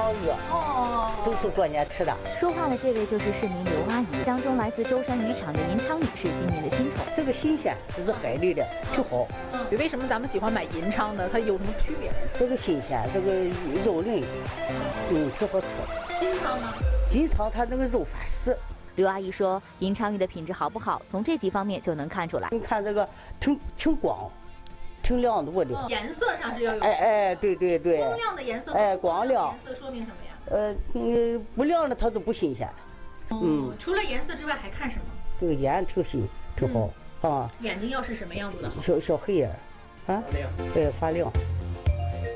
黄鱼，都是过年吃的。 说话的这位就是市民刘阿姨，当中来自舟山渔场的银鲳鱼是今年的新宠。 这个新鲜，这是海里的，挺好。 为什么咱们喜欢买银鲳呢？它有什么区别？ 这个新鲜，这个肉嫩，挺好吃。 金鲳呢？ 金鲳它那个肉发丝。 刘阿姨说，银鲳鱼的品质好不好，从这几方面就能看出来。 你看这个挺光。挺亮的，我的颜色上是要有对， 光亮的颜色， 光亮颜色说明什么呀？ 不亮的它都不新鲜。 除了颜色之外还看什么？ 这个眼挺新，挺好啊。 眼睛要是什么样子的好？ 小黑眼，啊，对，发亮。